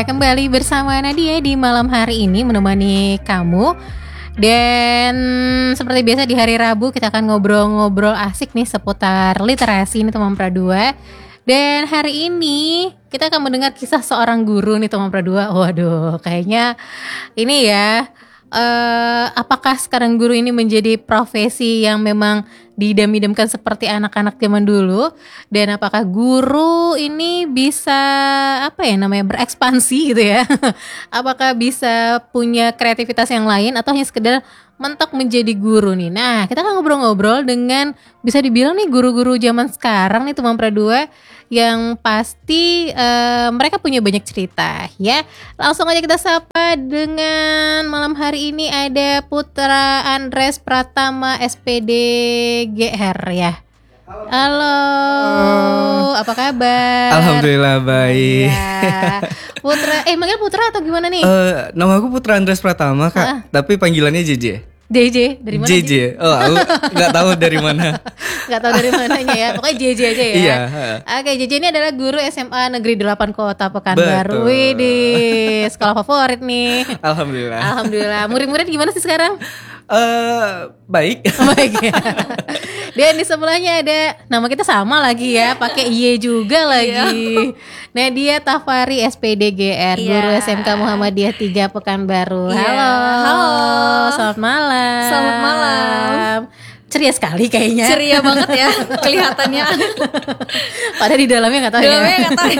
Kembali bersama Nadia di malam hari ini menemani kamu. Dan seperti biasa di hari Rabu kita akan ngobrol-ngobrol asik nih seputar literasi nih teman Pradua. Dan hari ini kita akan mendengar kisah seorang guru nih teman Pradua. Waduh, kayaknya ini ya, apakah sekarang guru ini menjadi profesi yang memang didam-idamkan seperti anak-anak zaman dulu, dan apakah guru ini bisa berekspansi gitu ya? Apakah bisa punya kreativitas yang lain atau hanya sekedar mentok menjadi guru nih? Nah, kita akan ngobrol-ngobrol dengan bisa dibilang nih guru-guru zaman sekarang nih teman Pradua, yang pasti mereka punya banyak cerita ya. Langsung aja kita sapa dengan malam hari ini ada Putra Andres Pratama SPD GR ya. Halo, apa kabar? Alhamdulillah baik. Ya. Putra, manggil Putra atau gimana nih? Nama aku Putra Andres Pratama kak, tapi panggilannya JJ. JJ dari mana? JJ, aku nggak tahu dari mana. Nggak tahu dari mananya ya, pokoknya JJ aja ya. Iya. Oke, JJ ini adalah guru SMA Negeri 8 Kota Pekanbaru. Betul. Widih, sekolah favorit nih. Alhamdulillah. Alhamdulillah. Murid-murid gimana sih sekarang? Baik. Baik ya. Dan di sebelahnya ada nama kita sama lagi ya, pakai Y juga lagi. Nadia Tafari SPD GR, guru SMK Muhammadiyah 3 Pekanbaru. Halo. Halo. Selamat malam. Selamat malam. Ceria sekali kayaknya. Ceria banget ya kelihatannya. Padahal di dalamnya nggak tahu Dalamnya ya. nggak tahu.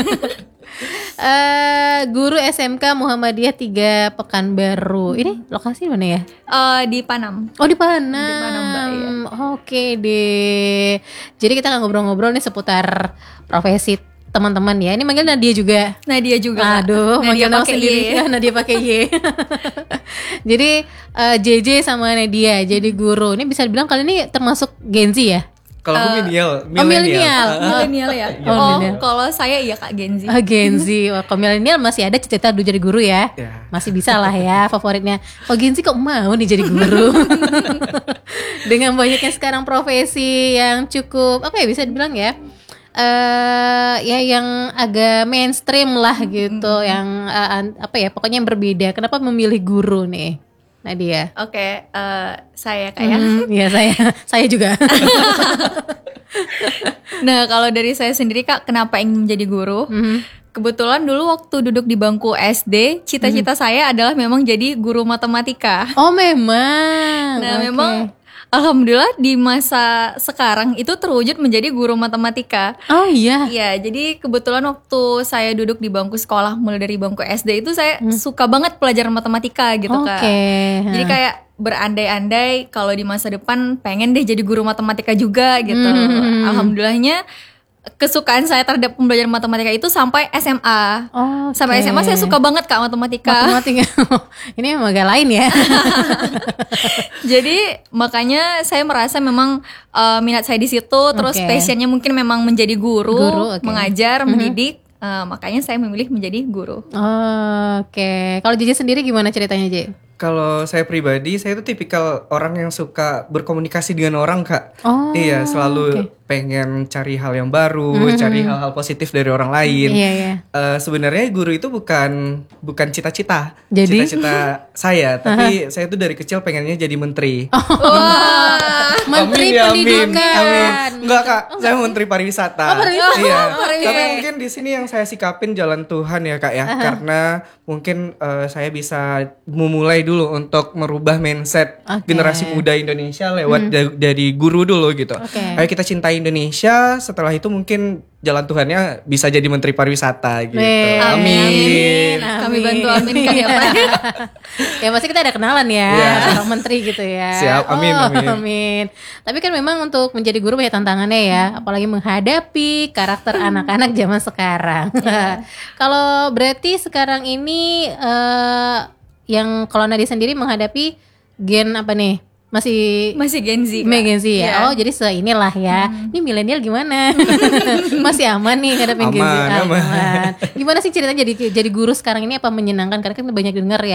Guru SMK Muhammadiyah 3 Pekanbaru. Ini lokasi mana ya? Di Panam. Oh di Panam. Di Panam, Mbak, ya. Oke deh. Jadi kita akan ngobrol-ngobrol nih seputar profesi teman-teman ya. Ini manggil Nadia juga. Nadia juga. Aduh, manggil Nadia nama pakai sendiri. Y. Nadia pakai Y. Jadi JJ sama Nadia jadi guru. Ini bisa dibilang kali ini termasuk Gen Z ya? Kalau aku milenial. Milenial ya. milenial. Kalau saya iya Kak Gen Z. Gen Z. Wah, kalau milenial masih ada cita-cita dulu jadi guru ya. Ya. Masih bisa lah ya favoritnya. Kalau Gen Z kok mau nih jadi guru? Dengan banyaknya sekarang profesi yang cukup bisa dibilang ya. Yang agak mainstream lah gitu, yang pokoknya yang berbeda. Kenapa memilih guru nih, Nadia? Oke, saya Kak ya. Iya saya juga. Nah, kalau dari saya sendiri Kak, kenapa ingin menjadi guru? Kebetulan dulu waktu duduk di bangku SD, cita-cita saya adalah memang jadi guru matematika. Oh memang. Nah, Oke. memang alhamdulillah di masa sekarang itu terwujud menjadi guru matematika. Oh iya. Iya, jadi kebetulan waktu saya duduk di bangku sekolah mulai dari bangku SD itu saya suka banget pelajaran matematika gitu Kak. Jadi kayak berandai-andai kalau di masa depan pengen deh jadi guru matematika juga gitu. Alhamdulillahnya kesukaan saya terhadap pembelajaran matematika itu sampai SMA. Sampai SMA saya suka banget Kak matematika. Ini memang agak lain ya. Jadi makanya saya merasa memang minat saya di situ, terus passionnya mungkin memang menjadi guru mengajar, mendidik. Makanya saya memilih menjadi guru. Oke. Kalau JJ sendiri gimana ceritanya, J? Kalau saya pribadi, saya tuh tipikal orang yang suka berkomunikasi dengan orang kak. Iya, selalu pengen cari hal yang baru, cari hal-hal positif dari orang lain. Iya. Sebenarnya guru itu bukan cita-cita, Jadi? cita-cita saya, tapi saya tuh dari kecil pengennya jadi menteri. Wah, Menteri Pendidikan. Amin. Enggak kak, saya menteri pariwisata. Pariwisata. Iya. Oke. Tapi mungkin di sini yang saya sikapin jalan Tuhan ya kak ya, karena mungkin saya bisa memulai dulu untuk merubah mindset generasi muda Indonesia lewat dari guru dulu gitu. Ayo kita cintai Indonesia, setelah itu mungkin jalan Tuhannya bisa jadi menteri pariwisata gitu. Amin. Kami bantu aminkan ya Pak. Ya pasti kita ada kenalan ya, seorang menteri gitu ya. Siap, amin. Tapi kan memang untuk menjadi guru banyak tantangannya ya, apalagi menghadapi karakter anak-anak zaman sekarang. Kalau berarti sekarang ini yang kalau Nadia sendiri menghadapi gen apa nih? Masih Gen Z. Gen Z ya. Yeah. Oh, jadi seinilah ya. Ini milenial gimana? Masih aman nih ngadepin Gen Z. Aman. Gimana sih ceritanya jadi guru sekarang ini, apa menyenangkan? Karena kan banyak dengar ya,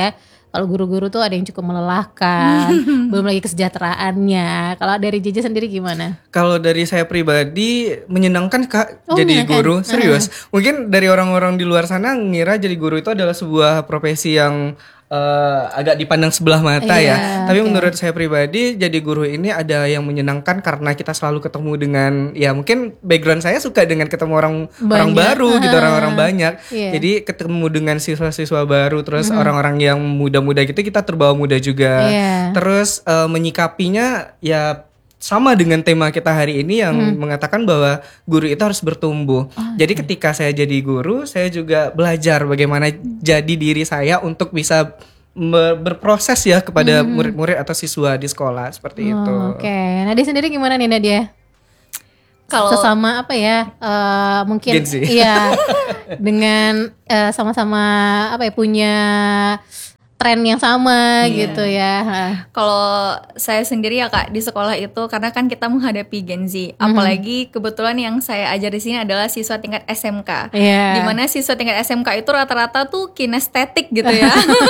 kalau guru-guru tuh ada yang cukup melelahkan, belum lagi kesejahteraannya. Kalau dari JJ sendiri gimana? Kalau dari saya pribadi menyenangkan Kak, jadi guru, serius. Mungkin dari orang-orang di luar sana ngira jadi guru itu adalah sebuah profesi yang agak dipandang sebelah mata ya. Tapi menurut saya pribadi jadi guru ini ada yang menyenangkan karena kita selalu ketemu dengan, ya mungkin background saya suka dengan ketemu orang baru gitu, orang-orang banyak. Jadi ketemu dengan siswa-siswa baru, terus orang-orang yang muda-muda gitu, kita terbawa muda juga. Terus menyikapinya ya sama dengan tema kita hari ini yang mengatakan bahwa guru itu harus bertumbuh. Jadi ketika saya jadi guru, saya juga belajar bagaimana jadi diri saya untuk bisa berproses ya kepada murid-murid atau siswa di sekolah seperti itu. Oke, Nadia sendiri gimana nih Nadia? Kalau sesama apa ya, mungkin iya dengan sama-sama apa ya, punya tren yang sama gitu ya. Kalau saya sendiri ya Kak, di sekolah itu karena kan kita menghadapi Gen Z, apalagi kebetulan yang saya ajar di sini adalah siswa tingkat SMK. Dimana siswa tingkat SMK itu rata-rata tuh kinestetik gitu ya.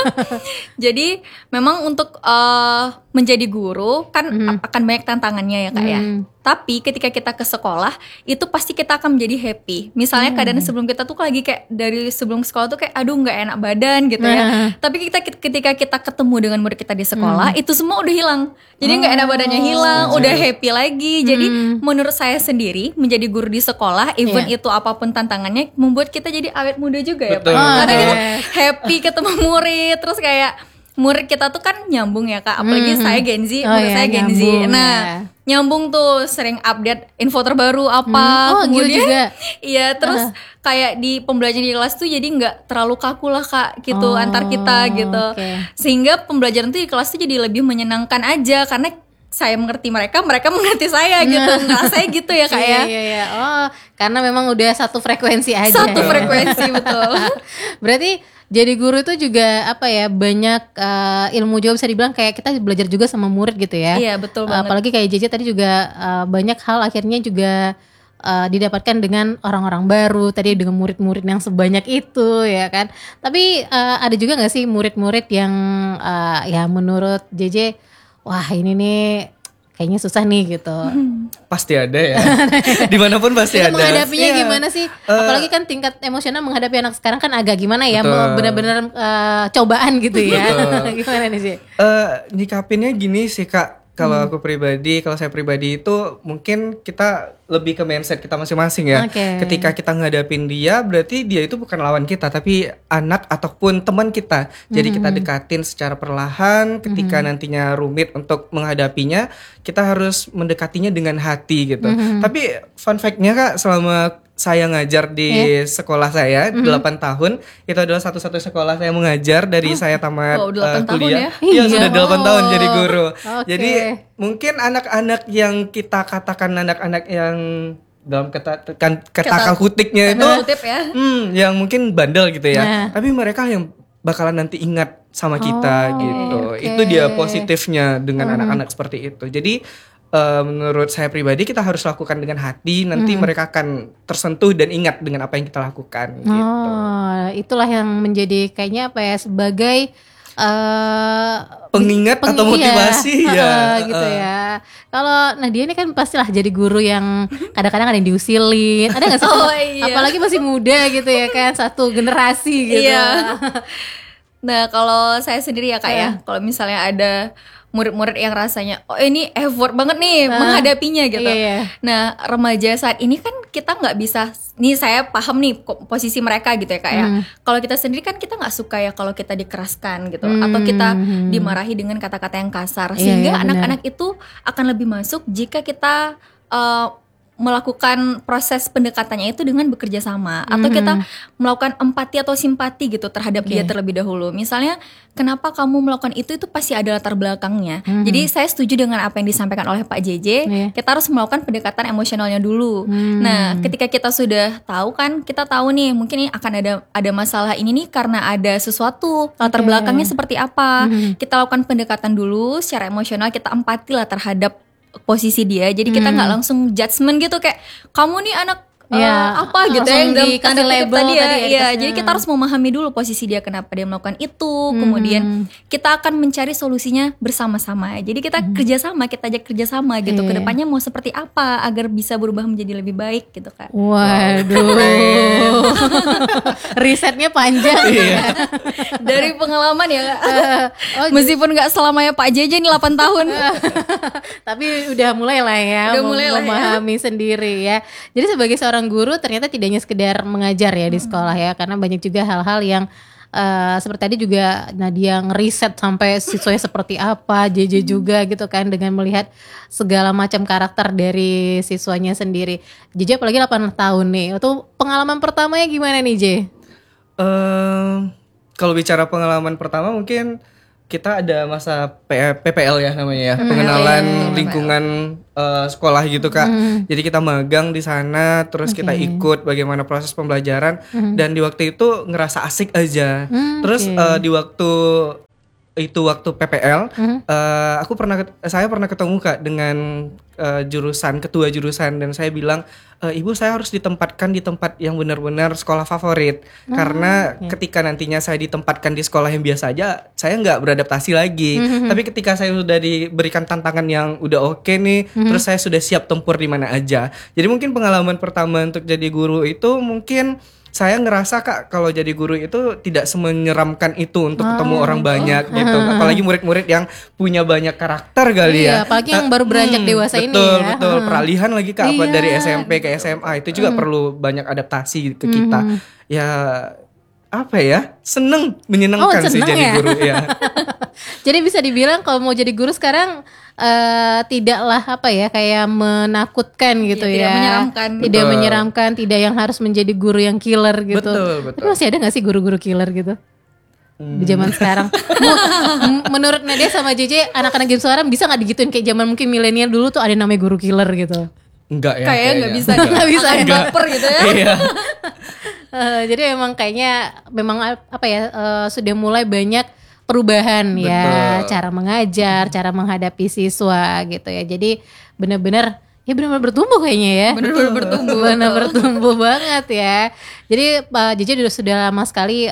Jadi memang untuk menjadi guru kan akan banyak tantangannya ya Kak ya. Tapi ketika kita ke sekolah itu pasti kita akan menjadi happy. Misalnya keadaan sebelum kita tuh lagi kayak dari sebelum sekolah tuh kayak aduh nggak enak badan gitu ya. Tapi ketika kita ketemu dengan murid kita di sekolah itu semua udah hilang. Jadi nggak enak badannya hilang, udah happy lagi. Jadi menurut saya sendiri menjadi guru di sekolah, even itu apapun tantangannya, membuat kita jadi awet muda juga ya Pak. Karena kita happy ketemu murid, terus kayak murid kita tuh kan nyambung ya Kak, apalagi saya Gen Z, murid saya Gen Z. Nah, nyambung tuh, sering update info terbaru apa, kemudian juga. Iya, terus kayak di pembelajaran di kelas tuh jadi nggak terlalu kaku lah Kak, gitu antar kita gitu. Sehingga pembelajaran tuh di kelas tuh jadi lebih menyenangkan aja karena saya mengerti mereka mengerti saya gitu. Ngerasanya gitu ya Kak ya. Iya. Oh, karena memang udah satu frekuensi aja. Satu frekuensi betul. Berarti jadi guru itu juga apa ya, banyak ilmu juga bisa dibilang kayak kita belajar juga sama murid gitu ya. Iya betul banget. Apalagi kayak JJ tadi juga banyak hal akhirnya juga didapatkan dengan orang-orang baru tadi, dengan murid-murid yang sebanyak itu ya kan. Tapi ada juga nggak sih murid-murid yang ya menurut JJ wah ini nih kayaknya susah nih gitu. Pasti ada ya. Dimanapun pasti ada. Menghadapinya gimana sih? Apalagi kan tingkat emosional menghadapi anak sekarang kan agak gimana ya, benar-benar cobaan gitu ya. Gimana nih sih? Nyikapinnya gini sih Kak. Kalau aku pribadi, kalau saya pribadi itu mungkin kita lebih ke mindset kita masing-masing ya. Ketika kita ngadapin dia, berarti dia itu bukan lawan kita, tapi anak ataupun teman kita. Jadi kita dekatin secara perlahan. Ketika nantinya rumit untuk menghadapinya, kita harus mendekatinya dengan hati gitu. Tapi fun fact-nya Kak, selama saya ngajar di sekolah saya 8 tahun, itu adalah satu-satu sekolah saya mengajar dari saya tamat kuliah. Iya, sudah 8 tahun jadi guru. Jadi mungkin anak-anak yang kita katakan anak-anak yang dalam kata kutiknya itu yang mungkin bandel gitu ya. Tapi mereka yang bakalan nanti ingat sama kita gitu. Itu dia positifnya dengan anak-anak seperti itu. Jadi menurut saya pribadi kita harus lakukan dengan hati, nanti mereka akan tersentuh dan ingat dengan apa yang kita lakukan gitu. Itulah yang menjadi kayaknya apa ya, sebagai pengingat atau motivasi gitu ya. Kalau Nadia ini kan pastilah jadi guru yang kadang-kadang ada yang diusilin, ada nggak sih? Apalagi masih muda gitu ya kan, satu generasi gitu. Nah kalau saya sendiri ya Kak ya, kalau misalnya ada murid-murid yang rasanya oh ini effort banget nih menghadapinya gitu. Nah remaja saat ini kan kita nggak bisa, nih saya paham nih posisi mereka gitu ya Kak ya. Kalau kita sendiri kan kita nggak suka ya kalau kita dikeraskan gitu, atau kita dimarahi dengan kata-kata yang kasar, sehingga anak-anak itu akan lebih masuk jika kita melakukan proses pendekatannya itu dengan bekerja sama, atau kita melakukan empati atau simpati gitu terhadap dia terlebih dahulu. Misalnya kenapa kamu melakukan itu pasti ada latar belakangnya. Jadi saya setuju dengan apa yang disampaikan oleh Pak JJ. Kita harus melakukan pendekatan emosionalnya dulu. Nah ketika kita sudah tahu kan, kita tahu nih mungkin ini akan ada masalah ini nih karena ada sesuatu, latar belakangnya seperti apa. Kita lakukan pendekatan dulu secara emosional, kita empati lah terhadap posisi dia. Jadi kita nggak langsung judgement gitu kayak kamu nih anak apa gitu ya, dikasih label tadi ya. Iya, jadi kita harus memahami dulu posisi dia kenapa dia melakukan itu, kemudian kita akan mencari solusinya bersama-sama. Jadi kita kerjasama, kita ajak kerjasama gitu. Kedepannya mau seperti apa agar bisa berubah menjadi lebih baik gitu kan. Waduh, risetnya panjang. Dari pengalaman ya Kak. Meskipun gak selamanya Pak JJ nih 8 tahun. Tapi udah mulai lah ya, memahami sendiri ya. Jadi sebagai seorang guru ternyata tidak hanya sekedar mengajar ya di sekolah ya, karena banyak juga hal-hal yang seperti tadi juga Nadia ngeriset sampai siswanya seperti apa, JJ juga gitu kan, dengan melihat segala macam karakter dari siswanya sendiri. JJ apalagi 8 tahun nih, itu pengalaman pertamanya gimana nih J? Kalau bicara pengalaman pertama mungkin kita ada masa PPL ya namanya ya, pengenalan lingkungan sekolah gitu Kak. Jadi kita magang di sana, terus kita ikut bagaimana proses pembelajaran, dan di waktu itu ngerasa asik aja. Terus di waktu PPL, saya pernah ketemu Kak dengan ketua jurusan, dan saya bilang, Ibu, saya harus ditempatkan di tempat yang benar-benar sekolah favorit, karena ketika nantinya saya ditempatkan di sekolah yang biasa aja, saya nggak beradaptasi lagi. Tapi ketika saya sudah diberikan tantangan yang udah oke nih, terus saya sudah siap tempur di mana aja. Jadi mungkin pengalaman pertama untuk jadi guru itu mungkin saya ngerasa Kak, kalau jadi guru itu tidak semenyeramkan itu untuk ketemu orang banyak gitu. Apalagi murid-murid yang punya banyak karakter kali ya. Apalagi yang baru beranjak dewasa ini ya. Betul, peralihan lagi Kak, dari SMP ke SMA itu juga perlu banyak adaptasi ke kita. Ya apa ya, menyenangkan sih jadi guru ya. Jadi bisa dibilang kalau mau jadi guru sekarang tidaklah kayak menakutkan gitu ya. Tidak menyeramkan, tidak yang harus menjadi guru yang killer gitu. Betul. Tapi masih ada gak sih guru-guru killer gitu di zaman sekarang? Menurut Nadia sama JJ, anak-anak game sekarang bisa gak digituin kayak zaman mungkin milenial dulu tuh ada namanya guru killer gitu? Enggak ya. Kayaknya gak bisa. Gak bisa ya, baper gitu ya. Jadi memang sudah mulai banyak perubahan ya, cara mengajar, cara menghadapi siswa gitu ya. Jadi benar-benar bertumbuh kayaknya ya. Benar-benar bertumbuh. Benar bertumbuh banget ya. Jadi Pak JJ sudah lama sekali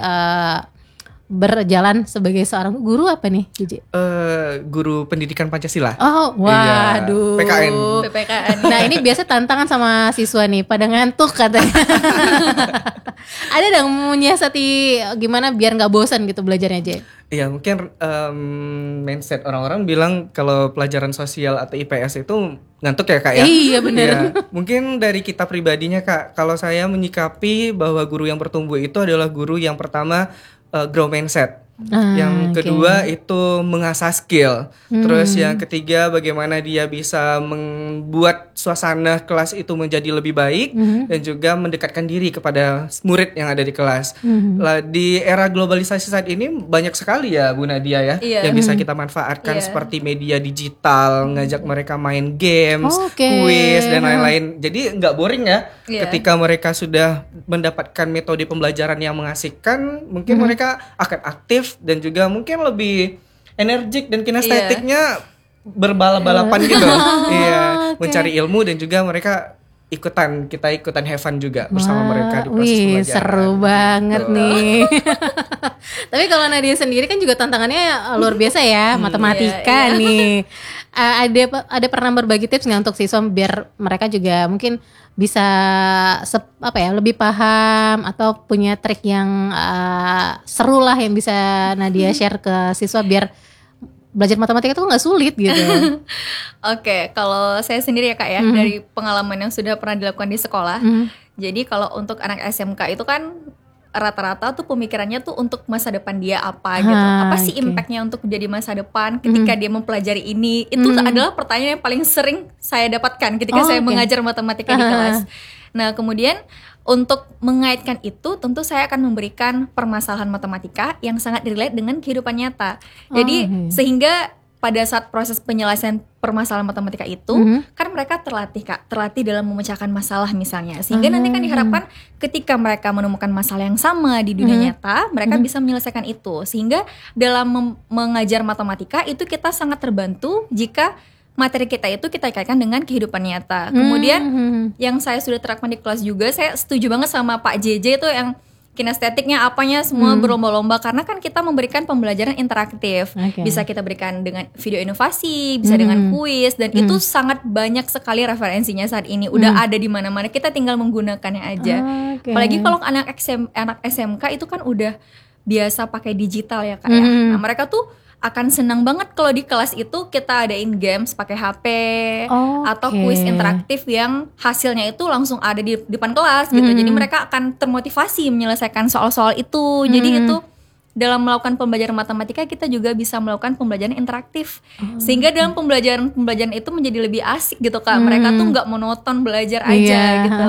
berjalan sebagai seorang guru apa nih JJ? Guru pendidikan Pancasila. Oh, waduh. PPKN. Nah, ini biasa tantangan sama siswa nih, pada ngantuk katanya. Ada dong menyiasati gimana biar nggak bosan gitu belajarnya aja? Iya, mungkin mindset orang-orang bilang kalau pelajaran sosial atau IPS itu ngantuk ya Kak ya. Iya benar. Ya, mungkin dari kita pribadinya Kak, kalau saya menyikapi bahwa guru yang bertumbuh itu adalah guru yang pertama grow mindset. Yang kedua itu mengasah skill. Terus yang ketiga bagaimana dia bisa membuat suasana kelas itu menjadi lebih baik, dan juga mendekatkan diri kepada murid yang ada di kelas. Lah, di era globalisasi saat ini banyak sekali ya Bu Nadia ya, yang bisa kita manfaatkan seperti media digital, ngajak mereka main games, kuis dan lain-lain. Jadi nggak boring ya. Ketika mereka sudah mendapatkan metode pembelajaran yang mengasihkan, mungkin mereka akan aktif dan juga mungkin lebih energik dan kinestetiknya berbalapan gitu. Mencari ilmu, dan juga mereka kita ikutan have fun juga bersama mereka di proses pembelajaran. Seru banget nih. Tapi kalau Nadia sendiri kan juga tantangannya luar biasa ya, matematika nih. Ada pernah berbagi tips nggak untuk siswa biar mereka juga mungkin bisa lebih paham atau punya trik yang seru lah yang bisa Nadia share ke siswa biar belajar matematika itu nggak sulit gitu? Oke, kalau saya sendiri ya Kak ya, dari pengalaman yang sudah pernah dilakukan di sekolah. Jadi kalau untuk anak SMK itu kan rata-rata tuh pemikirannya tuh untuk masa depan dia apa gitu. Apa sih impactnya untuk jadi masa depan ketika dia mempelajari ini? Itu adalah pertanyaan yang paling sering saya dapatkan ketika saya mengajar matematika di kelas. Nah, kemudian untuk mengaitkan itu tentu saya akan memberikan permasalahan matematika yang sangat relate dengan kehidupan nyata. Jadi sehingga pada saat proses penyelesaian permasalahan matematika itu kan mereka terlatih dalam memecahkan masalah misalnya, sehingga nanti kan diharapkan ketika mereka menemukan masalah yang sama di dunia nyata, mereka bisa menyelesaikan itu, sehingga dalam mengajar matematika itu kita sangat terbantu jika materi kita itu kita kaitkan dengan kehidupan nyata. Kemudian yang saya sudah terapkan di kelas juga, saya setuju banget sama Pak JJ itu yang kinestetiknya apanya semua berlomba-lomba, karena kan kita memberikan pembelajaran interaktif. Bisa kita berikan dengan video inovasi, bisa dengan kuis, dan itu sangat banyak sekali referensinya saat ini. Udah ada di mana-mana, kita tinggal menggunakannya aja. Apalagi kalau anak SMK itu kan udah biasa pakai digital ya Kak ya. Nah, mereka tuh akan senang banget kalau di kelas itu kita adain games pakai HP atau kuis interaktif yang hasilnya itu langsung ada di depan kelas gitu. Jadi mereka akan termotivasi menyelesaikan soal-soal itu. Jadi itu dalam melakukan pembelajaran matematika kita juga bisa melakukan pembelajaran interaktif. Sehingga dalam pembelajaran itu menjadi lebih asik gitu Kak. Mereka tuh nggak monoton belajar aja gitu.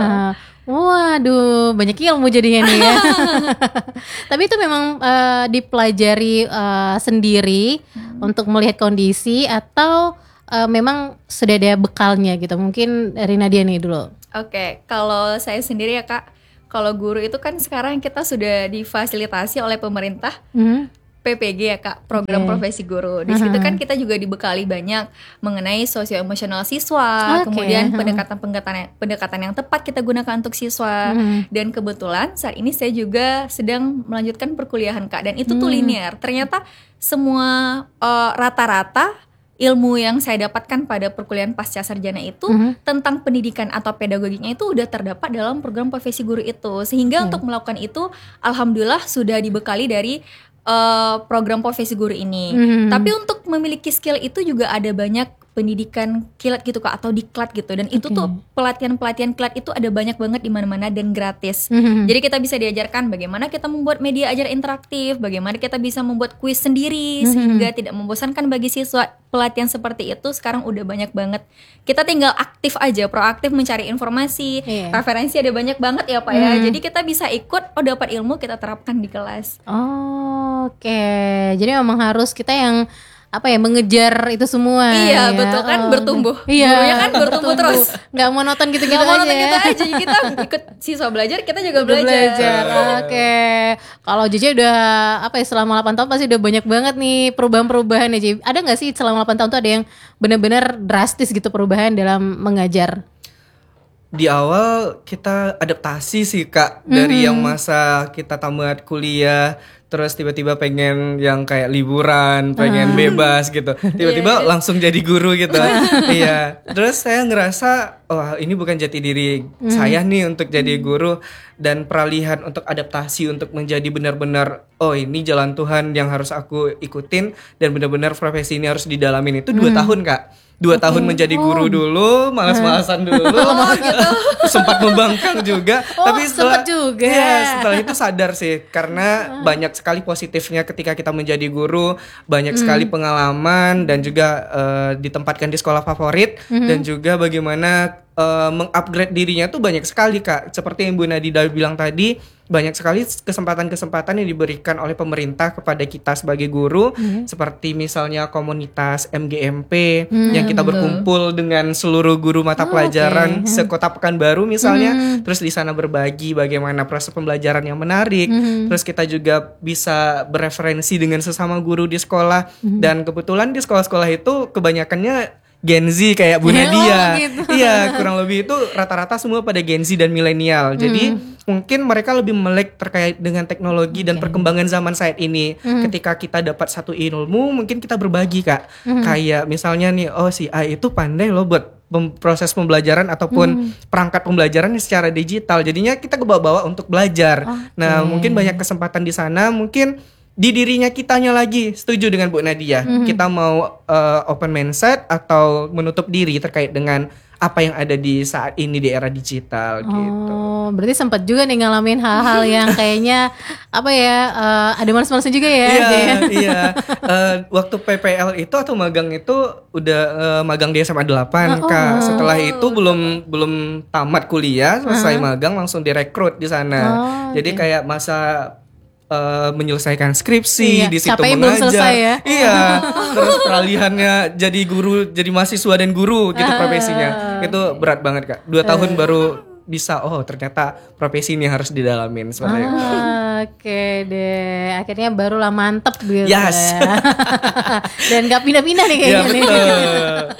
Waduh, banyak ilmu jadinya nih ya. Tapi itu memang dipelajari sendiri untuk melihat kondisi atau memang sudah ada bekalnya gitu. Mungkin dari Nadia nih dulu. Oke, kalau saya sendiri ya Kak, kalau guru itu kan sekarang kita sudah difasilitasi oleh pemerintah. PPG ya Kak, program profesi guru. Di situ kan kita juga dibekali banyak mengenai sosio-emosional siswa, kemudian pendekatan yang tepat kita gunakan untuk siswa. Dan kebetulan saat ini saya juga sedang melanjutkan perkuliahan Kak, dan itu tuh linear. Ternyata semua rata-rata ilmu yang saya dapatkan pada perkuliahan pasca sarjana itu tentang pendidikan atau pedagogiknya itu udah terdapat dalam program profesi guru itu. Sehingga untuk melakukan itu alhamdulillah sudah dibekali dari program profesi guru ini. Tapi untuk memiliki skill itu juga ada banyak pendidikan kilat gitu Kak, atau diklat gitu. Dan itu tuh pelatihan kilat itu ada banyak banget di mana-mana dan gratis. Jadi kita bisa diajarkan bagaimana kita membuat media ajar interaktif, bagaimana kita bisa membuat kuis sendiri sehingga tidak membosankan bagi siswa. Pelatihan seperti itu sekarang udah banyak banget. Kita tinggal aktif aja, proaktif mencari informasi, referensi ada banyak banget ya Pak ya. Jadi kita bisa ikut, dapat ilmu kita terapkan di kelas. Jadi memang harus kita yang mengejar itu semua. Iya ya. Betul kan, bertumbuh. Gurunya kan bertumbuh terus. Gak monoton gitu-gitu aja. Monoton gitu aja. Kita ikut siswa belajar, kita juga belajar. Kalau JJ udah selama 8 tahun pasti udah banyak banget nih perubahan-perubahan ya JJ. Ada gak sih selama 8 tahun tuh ada yang benar-benar drastis gitu perubahan dalam mengajar? Di awal kita adaptasi sih Kak, dari yang masa kita tamat kuliah terus tiba-tiba pengen yang kayak liburan, pengen bebas gitu. Tiba-tiba langsung jadi guru gitu. Iya. Terus saya ngerasa ini bukan jati diri saya nih untuk jadi guru, dan peralihan untuk adaptasi untuk menjadi benar-benar ini jalan Tuhan yang harus aku ikutin dan benar-benar profesi ini harus didalamin itu 2 tahun Kak. 2 tahun menjadi guru dulu, malas-malasan dulu, gitu. Sempat membangkang juga, tapi setelah itu sadar sih, karena banyak sekali positifnya ketika kita menjadi guru, banyak sekali pengalaman dan juga ditempatkan di sekolah favorit, dan juga bagaimana mengupgrade dirinya tuh banyak sekali Kak. Seperti yang Bu Nadida bilang tadi, banyak sekali kesempatan-kesempatan yang diberikan oleh pemerintah kepada kita sebagai guru, seperti misalnya komunitas MGMP yang kita berkumpul dengan seluruh guru mata pelajaran sekota Pekanbaru misalnya, terus di sana berbagi bagaimana proses pembelajaran yang menarik, terus kita juga bisa bereferensi dengan sesama guru di sekolah, dan kebetulan di sekolah-sekolah itu kebanyakannya Gen Z kayak Bu Nadia. Iya, kurang lebih itu rata-rata semua pada Gen Z dan milenial. Jadi mungkin mereka lebih melek terkait dengan teknologi dan perkembangan zaman saat ini. Ketika kita dapat satu ilmu, mungkin kita berbagi Kak. Kayak misalnya nih, si A itu pandai loh buat proses pembelajaran ataupun perangkat pembelajaran secara digital. Jadinya kita kebawa-bawa untuk belajar. Nah, mungkin banyak kesempatan di sana. Mungkin di dirinya kitanya lagi, setuju dengan Bu Nadia. Kita mau open mindset atau menutup diri terkait dengan apa yang ada di saat ini di era digital gitu. Berarti sempat juga nih ngalamin hal-hal yang kayaknya ada males-malesnya juga ya. Iya. Waktu PPL itu atau magang itu udah magang di SMA 8 Kak. Setelah itu belum tamat kuliah, selesai magang langsung direkrut di sana. Jadi kayak masa menyelesaikan skripsi, di situ mengajar. Ya? Iya. Terus peralihannya jadi guru, jadi mahasiswa dan guru gitu profesinya. Itu berat banget Kak. 2 tahun baru bisa ternyata profesi ini harus didalamin seperti itu. Oke deh, akhirnya barulah mantep gitu. Yes. Dan gak pindah-pindah nih kayaknya. Iya, betul.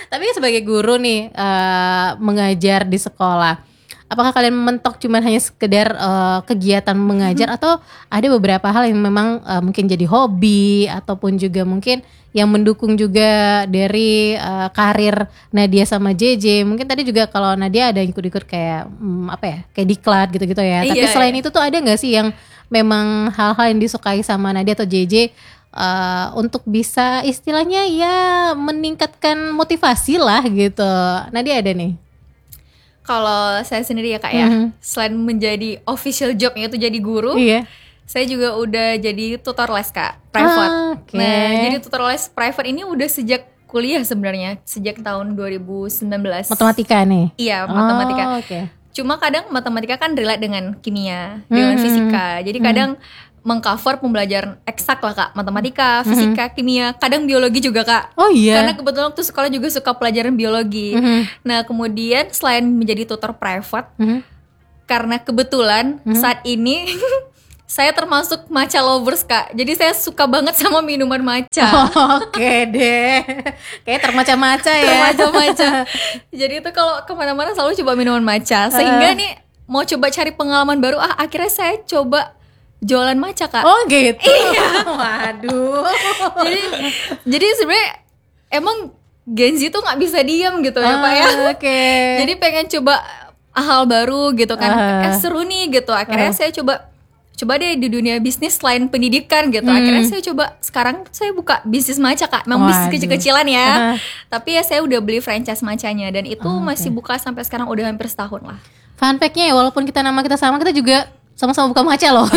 Tapi sebagai guru nih mengajar di sekolah, apakah kalian mentok cuman hanya sekedar kegiatan mengajar atau ada beberapa hal yang memang mungkin jadi hobi ataupun juga mungkin yang mendukung juga dari karir Nadia sama JJ? Mungkin tadi juga kalau Nadia ada ikut-ikut kayak kayak diklat gitu-gitu ya. Tapi selain itu tuh ada nggak sih yang memang hal-hal yang disukai sama Nadia atau JJ untuk bisa istilahnya ya meningkatkan motivasi lah gitu? Nadia ada nih? Kalau saya sendiri ya Kak ya, selain menjadi official jobnya itu jadi guru, saya juga udah jadi tutor les Kak, private. Nah, jadi tutor les private ini udah sejak kuliah sebenarnya, sejak tahun 2019. Matematika nih? Iya, matematika. Cuma kadang matematika kan relate dengan kimia, dengan fisika. Jadi kadang mengcover pembelajaran eksak lah Kak, matematika, fisika, kimia, kadang biologi juga Kak. Oh iya. Karena kebetulan waktu sekolah juga suka pelajaran biologi. Nah kemudian selain menjadi tutor private, karena kebetulan saat ini saya termasuk matcha lovers Kak. Jadi saya suka banget sama minuman matcha. Oke deh, kayak termaca-maca ya. Termaca-maca. Jadi itu kalau kemana-mana selalu coba minuman matcha. Sehingga nih mau coba cari pengalaman baru, akhirnya saya coba jualan matcha Kak. Oh gitu. Iya. Waduh. Jadi sebenarnya emang Gen Z tuh nggak bisa diam gitu ya Pak ya. Jadi pengen coba hal baru gitu kan. Seru nih gitu. Akhirnya saya coba deh di dunia bisnis selain pendidikan gitu. Akhirnya saya coba, sekarang saya buka bisnis matcha Kak. Memang bisnis kecil-kecilan ya. Tapi ya saya udah beli franchise matchanya dan itu masih buka sampai sekarang udah hampir setahun lah. Fun fact-nya ya, walaupun nama kita sama, kita juga sama-sama buka matcha loh.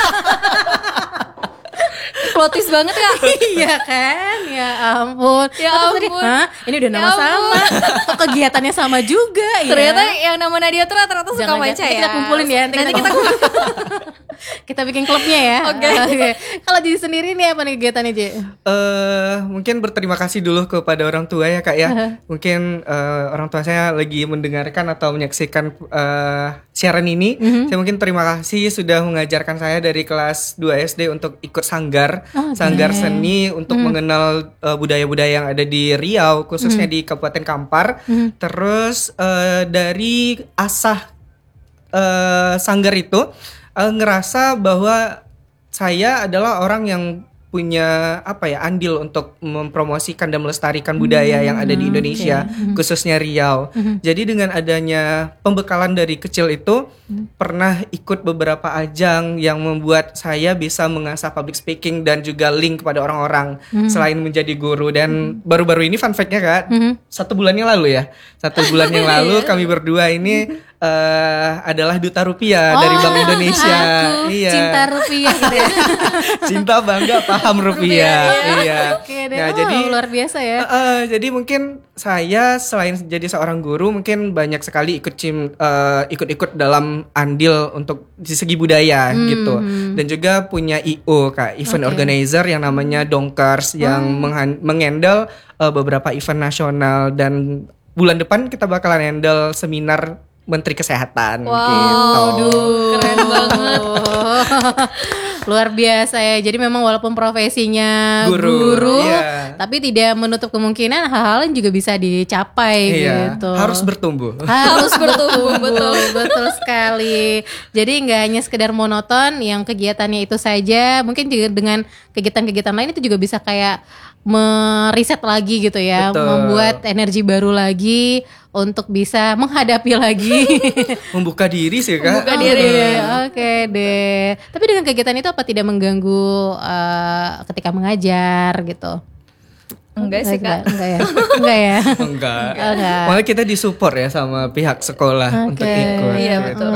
Plot twist banget Kak. Iya kan, ya ampun. Ya ampun. Ini udah nama sama. Kok kegiatannya sama juga ya. Ternyata yang nama Nadia tuh rata-rata suka matcha ya. Kita kumpulin ya. Nanti kita kita bikin klubnya ya. Oke. Kalau jadi sendiri nih apa nih kegiatannya J? Mungkin berterima kasih dulu kepada orang tua ya Kak ya. Mungkin orang tua saya lagi mendengarkan atau menyaksikan siaran ini. Saya mungkin terima kasih sudah mengajarkan saya dari kelas 2 SD untuk ikut sanggar seni untuk mengenal budaya-budaya yang ada di Riau, khususnya di Kabupaten Kampar. Terus dari asah sanggar itu ngerasa bahwa saya adalah orang yang punya andil untuk mempromosikan dan melestarikan budaya yang ada di Indonesia, khususnya Riau. Jadi dengan adanya pembekalan dari kecil itu, pernah ikut beberapa ajang yang membuat saya bisa mengasah public speaking dan juga link kepada orang-orang selain menjadi guru. Dan baru-baru ini fun fact-nya Kak, 1 bulan yang lalu ya, 1 bulan yang lalu kami berdua ini adalah duta rupiah dari Bank Indonesia. Iya. Cinta rupiah gitu ya. Cinta bangga paham rupiah. Iya. Nah, jadi luar biasa ya. Jadi mungkin saya selain jadi seorang guru, mungkin banyak sekali ikut dalam andil untuk di segi budaya gitu. Dan juga punya IO Kak, event organizer yang namanya Donkers yang menghandle beberapa event nasional, dan bulan depan kita bakalan handle seminar Menteri Kesehatan gitu. Keren banget. Luar biasa ya. Jadi memang walaupun profesinya guru tapi tidak menutup kemungkinan hal-hal yang juga bisa dicapai gitu. Harus bertumbuh. Betul sekali. Jadi nggak hanya sekedar monoton yang kegiatannya itu saja, mungkin juga dengan kegiatan-kegiatan lain itu juga bisa kayak meriset lagi gitu ya. Betul. Membuat energi baru lagi untuk bisa menghadapi lagi. Membuka diri sih Kak. Membuka diri. Oke deh. Tapi dengan kegiatan itu apa tidak mengganggu ketika mengajar gitu? Enggak sih Kak. Enggak. Malah kita disupport ya sama pihak sekolah untuk ikut. Iya betul.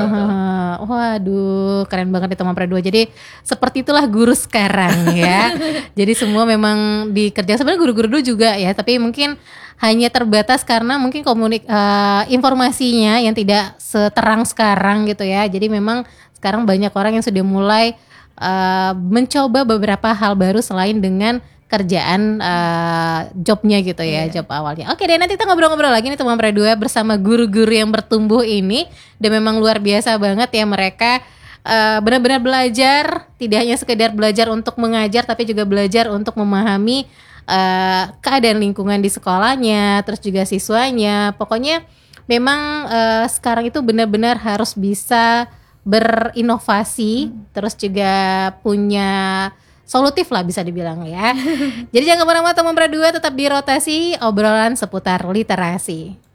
Waduh, keren banget itu Mampra 2. Jadi seperti itulah guru sekarang ya. Jadi semua memang dikerjakan, sebenarnya guru-guru dulu juga ya, tapi mungkin hanya terbatas karena mungkin informasinya yang tidak seterang sekarang gitu ya. Jadi memang sekarang banyak orang yang sudah mulai mencoba beberapa hal baru selain dengan kerjaan jobnya gitu ya, job awalnya. Oke deh, nanti kita ngobrol-ngobrol lagi nih teman Mampra 2 bersama guru-guru yang bertumbuh ini. Dan memang luar biasa banget ya mereka benar-benar belajar, tidak hanya sekedar belajar untuk mengajar tapi juga belajar untuk memahami keadaan lingkungan di sekolahnya, terus juga siswanya. Pokoknya memang sekarang itu benar-benar harus bisa berinovasi, terus juga punya solutif lah bisa dibilang ya. Jadi jangan kemana-mana teman Pra2, tetap di Rotasi, obrolan seputar literasi.